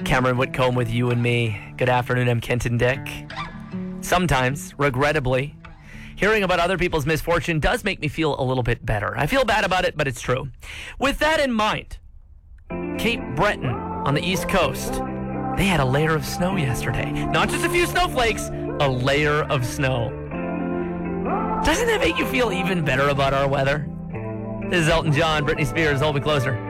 Cameron Whitcomb with you and me. Good afternoon, I'm Kenton Dick. Sometimes, regrettably, hearing about other people's misfortune does make me feel a little bit better. I feel bad about it, but it's true. With that in mind, Cape Breton on the East Coast, they had a layer of snow yesterday. Not just a few snowflakes, a layer of snow. Doesn't that make you feel even better about our weather? This is Elton John, Britney Spears, Hold Me Closer.